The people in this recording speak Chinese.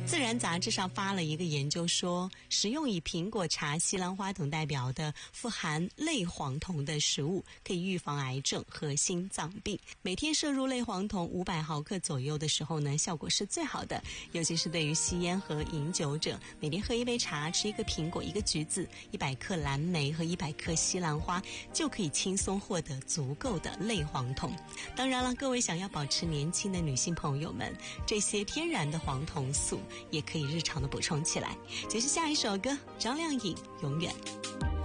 自然杂志上发了一个研究说，食用以苹果、茶、西兰花等代表的富含类黄酮的食物可以预防癌症和心脏病。每天摄入类黄酮500毫克左右的时候呢，效果是最好的，尤其是对于吸烟和饮酒者，每天喝一杯茶，吃一个苹果、一个橘子、100克蓝莓和100克西兰花，就可以轻松获得足够的类黄酮。当然了，各位想要保持年轻的女性朋友们，这些天然的黄酮素也可以日常的补充起来。接着下一首歌，张靓颖，永远。